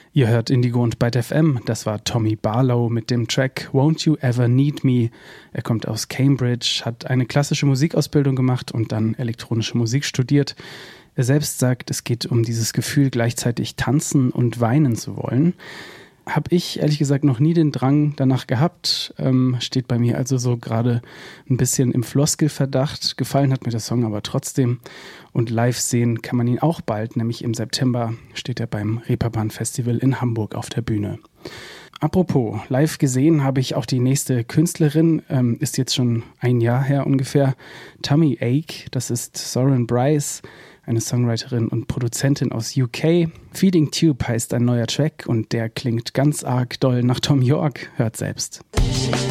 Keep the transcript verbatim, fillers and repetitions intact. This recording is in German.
Ihr hört Indigo und Byte F M, das war Tommy Barlow mit dem Track Won't You Ever Need Me. Er kommt aus Cambridge, hat eine klassische Musikausbildung gemacht und dann elektronische Musik studiert. Er selbst sagt, es geht um dieses Gefühl, gleichzeitig tanzen und weinen zu wollen. Habe ich ehrlich gesagt noch nie den Drang danach gehabt, ähm, steht bei mir also so gerade ein bisschen im Floskelverdacht. Gefallen hat mir der Song aber trotzdem und live sehen kann man ihn auch bald, nämlich im September steht er beim Reeperbahn Festival in Hamburg auf der Bühne. Apropos, live gesehen habe ich auch die nächste Künstlerin, ähm, ist jetzt schon ein Jahr her ungefähr, Tummy Ache, das ist Soren Bryce, eine Songwriterin und Produzentin aus U K. Feeding Tube heißt ein neuer Track und der klingt ganz arg doll nach Tom York. Hört selbst.